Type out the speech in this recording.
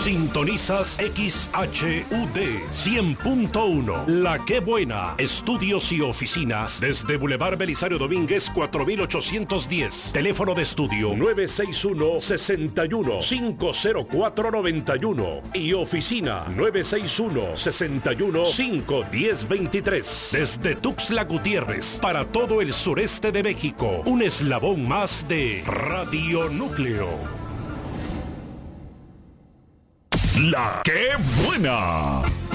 Sintonizas XHUD 100.1. La Qué Buena. Estudios y oficinas desde Boulevard Belisario Domínguez 4810. Teléfono de estudio 961-61-50491 y oficina 961-61-51023. Desde Tuxtla Gutiérrez para todo el sureste de México. Un eslabón más de Radio Núcleo. La Qué Buena.